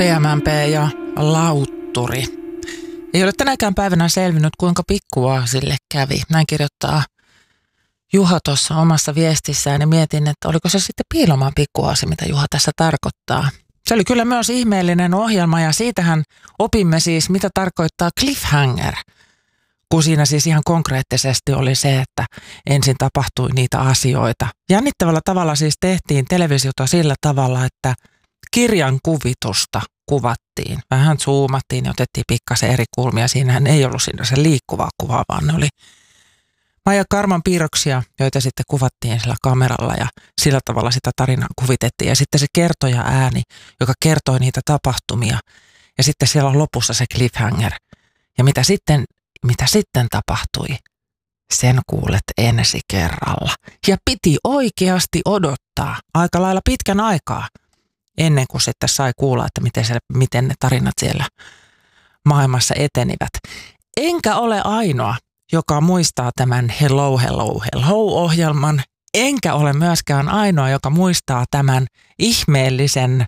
PMMP ja lautturi. Ei ole tänäkään päivänä selvinnyt, kuinka pikkuaasille kävi. Näin kirjoittaa Juha tuossa omassa viestissään ja mietin, että oliko se sitten piilomaan pikkuaasi, mitä Juha tässä tarkoittaa. Se oli kyllä myös ihmeellinen ohjelma ja siitähän opimme siis, mitä tarkoittaa cliffhanger. Kun siinä siis ihan konkreettisesti oli se, että ensin tapahtui niitä asioita. Jännittävällä tavalla siis tehtiin televisiota sillä tavalla, että kirjan kuvitusta kuvattiin. Vähän zoomattiin ja otettiin pikkasen eri kulmia. Siinähän ei ollut siinä se liikkuvaa kuvaa, vaan ne oli Maija Karman piirroksia, joita sitten kuvattiin sillä kameralla ja sillä tavalla sitä tarinaa kuvitettiin. Ja sitten se kertoja ääni, joka kertoi niitä tapahtumia. Ja sitten siellä on lopussa se cliffhanger. Ja mitä sitten tapahtui? Sen kuulet ensi kerralla. Ja piti oikeasti odottaa aika lailla pitkän aikaa ennen kuin sitten sai kuulla, että miten ne tarinat siellä maailmassa etenivät. Enkä ole ainoa, joka muistaa tämän Hello, Hello, Hello-ohjelman. Enkä ole myöskään ainoa, joka muistaa tämän ihmeellisen,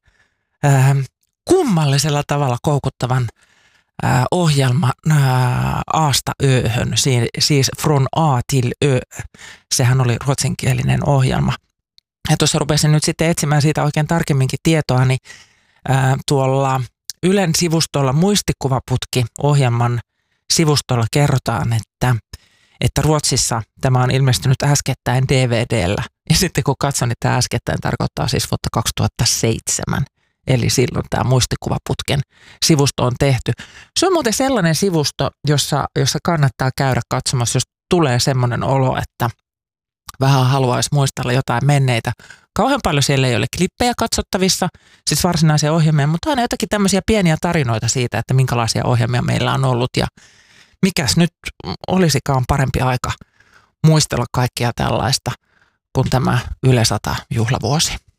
kummallisella tavalla koukuttavan ohjelma Aasta Öhön, siis From A till Ö. Sehän oli ruotsinkielinen ohjelma. Ja tuossa rupesin nyt sitten etsimään siitä oikein tarkemminkin tietoa, niin tuolla Ylen sivustolla Muistikuvaputki-ohjelman sivustolla kerrotaan, että Ruotsissa tämä on ilmestynyt äskettäin DVD:llä. Ja sitten kun katson, niin tämä äskettäin tarkoittaa siis vuotta 2007. Eli silloin tämä Muistikuvaputken sivusto on tehty. Se on muuten sellainen sivusto, jossa kannattaa käydä katsomassa, jos tulee semmoinen olo, että vähän haluaisi muistella jotain menneitä. Kauhean paljon siellä ei ole klippejä katsottavissa, siis varsinaisia ohjelmia, mutta aina jotakin tämmöisiä pieniä tarinoita siitä, että minkälaisia ohjelmia meillä on ollut ja mikäs nyt olisikaan parempi aika muistella kaikkia tällaista kuin tämä Yle 100 juhlavuosi.